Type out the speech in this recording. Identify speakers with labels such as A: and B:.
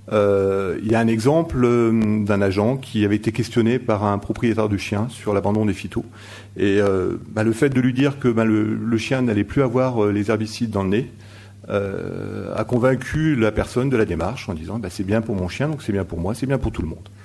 A: Il y a un exemple d'un agent qui avait été questionné par un propriétaire de chien sur l'abandon des phytos. Et le fait de lui dire que le chien n'allait plus avoir les herbicides dans le nez a convaincu la personne de la démarche en disant c'est bien pour mon chien, donc c'est bien pour moi, c'est bien pour tout le monde.